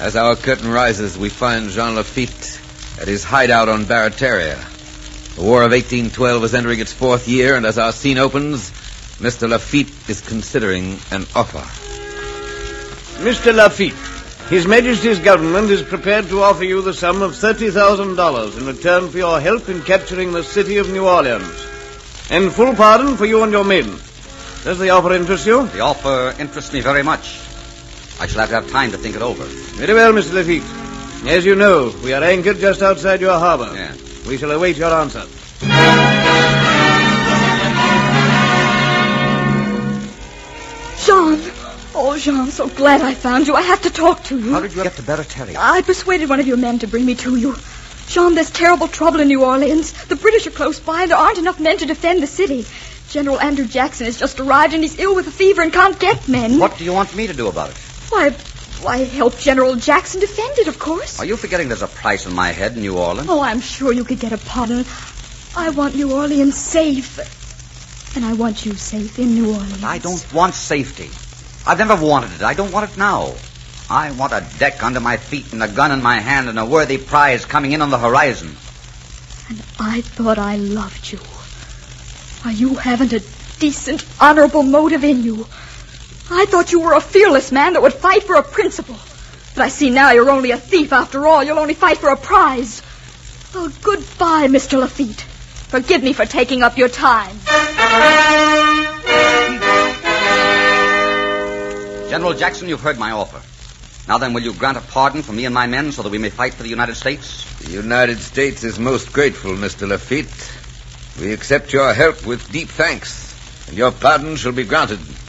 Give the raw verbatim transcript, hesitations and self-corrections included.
As our curtain rises, we find Jean Lafitte at his hideout on Barataria. The War of eighteen twelve is entering its fourth year, and as our scene opens, Mister Lafitte is considering an offer. Mister Lafitte, His Majesty's government is prepared to offer you the sum of thirty thousand dollars in return for your help in capturing the city of New Orleans, and full pardon for you and your men. Does the offer interest you? The offer interests me very much. I shall have to have time to think it over. Very well, Mister Lafitte. As you know, we are anchored just outside your harbor. Yeah. We shall await your answer. Jean! Oh, Jean, I'm so glad I found you. I have to talk to you. How did you get to Barataria? I persuaded one of your men to bring me to you. Jean, there's terrible trouble in New Orleans. The British are close by, and there aren't enough men to defend the city. General Andrew Jackson has just arrived, and he's ill with a fever and can't get men. What do you want me to do about it? Why, why, help General Jackson defend it, of course. Are you forgetting there's a price on my head in New Orleans? Oh, I'm sure you could get a pardon. I want New Orleans safe. And I want you safe in New Orleans. I don't want safety. I've never wanted it. I don't want it now. I want a deck under my feet and a gun in my hand and a worthy prize coming in on the horizon. And I thought I loved you. Why, you haven't a decent, honorable motive in you. I thought you were a fearless man that would fight for a principle. But I see now you're only a thief after all. You'll only fight for a prize. Well, goodbye, Mister Lafitte. Forgive me for taking up your time. General Jackson, you've heard my offer. Now then, will you grant a pardon for me and my men so that we may fight for the United States? The United States is most grateful, Mister Lafitte. We accept your help with deep thanks, and your pardon shall be granted.